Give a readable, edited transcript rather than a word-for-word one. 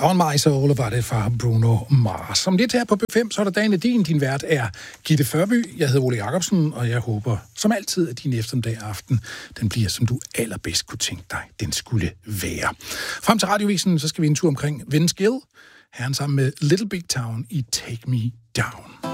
On My Soul var det fra Bruno Mars. Om lidt her på B5, så er der dagen i din vært er Gitte Førby. Jeg hedder Ole Jacobsen, og jeg håber som altid, at din eftermiddag aften, den bliver, som du allerbedst kunne tænke dig, den skulle være. Frem til radiovisen, så skal vi en tur omkring Vince Gill. Herren sammen med Little Big Town i Take Me Down.